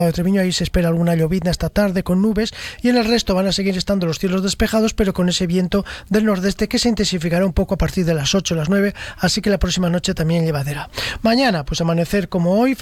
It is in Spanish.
de Treviño, ahí se espera alguna llovizna esta tarde con nubes, y en el resto van a seguir estando los cielos despejados, pero con ese viento del nordeste que se intensificará un poco a partir de las 8 o las 9, así que la próxima noche también llevadera. Mañana, pues amanecer como hoy,